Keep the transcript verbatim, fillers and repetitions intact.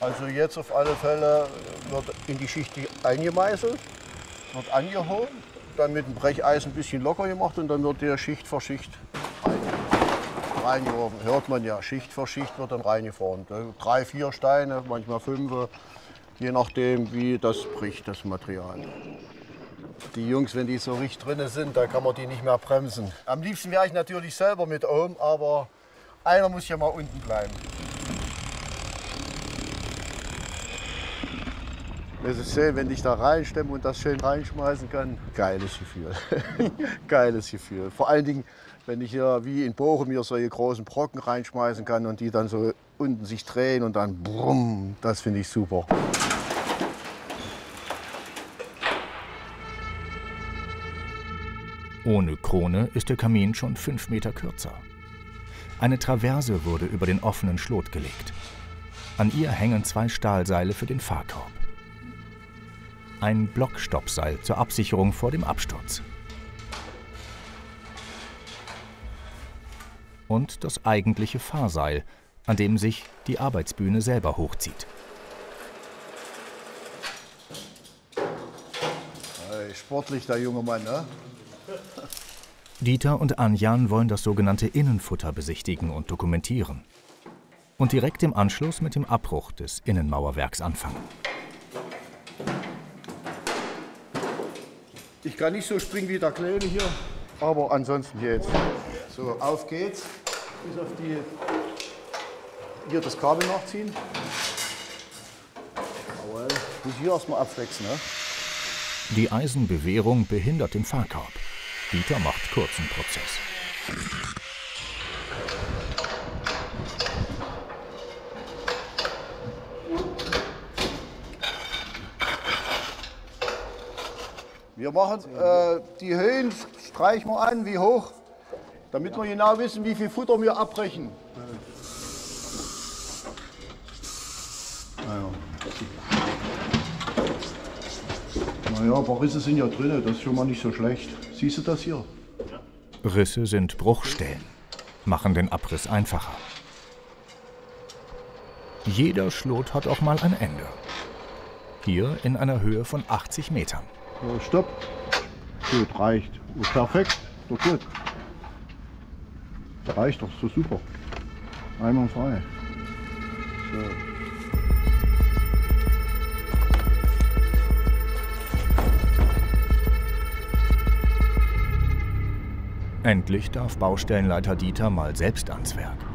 Also jetzt auf alle Fälle wird in die Schicht eingemeißelt, wird angehoben, dann mit dem Brecheisen ein bisschen locker gemacht und dann wird der Schicht für Schicht reingeworfen. Hört man ja, Schicht für Schicht wird dann reingeformt. Drei, vier Steine, manchmal fünf, je nachdem wie das bricht, das Material. Die Jungs, wenn die so richtig drin sind, dann kann man die nicht mehr bremsen. Am liebsten wäre ich natürlich selber mit oben, aber einer muss ja mal unten bleiben. Das ist schön, wenn ich da reinstemme und das schön reinschmeißen kann. Geiles Gefühl. Geiles Gefühl. Vor allen Dingen, wenn ich hier wie in Bochum hier solche großen Brocken reinschmeißen kann und die dann so unten sich drehen und dann brumm, das finde ich super. Ohne Krone ist der Kamin schon fünf Meter kürzer. Eine Traverse wurde über den offenen Schlot gelegt. An ihr hängen zwei Stahlseile für den Fahrkorb. Ein Blockstoppseil zur Absicherung vor dem Absturz. Und das eigentliche Fahrseil, an dem sich die Arbeitsbühne selber hochzieht. Hey, sportlich, der junge Mann, ne? Dieter und Anjan wollen das sogenannte Innenfutter besichtigen und dokumentieren. Und direkt im Anschluss mit dem Abbruch des Innenmauerwerks anfangen. Ich kann nicht so springen wie der Kleine hier, aber ansonsten geht's. So, auf geht's. Bis auf die. Hier das Kabel nachziehen. Jawohl. Muss hier erstmal abwechseln, ne? Die Eisenbewehrung behindert den Fahrkorb. Dieter macht kurzen Prozess. Wir machen äh, die Höhen, streichen wir an, wie hoch, damit wir genau wissen, wie viel Futter wir abbrechen. Naja, ein paar Risse sind ja drin, das ist schon mal nicht so schlecht. Siehst du das hier? Risse sind Bruchstellen, machen den Abriss einfacher. Jeder Schlot hat auch mal ein Ende. Hier in einer Höhe von achtzig Metern. So, stopp. Gut, reicht. Oh, perfekt, doch gut. Das reicht doch, so super. Einwandfrei. So. Endlich darf Baustellenleiter Dieter mal selbst ans Werk.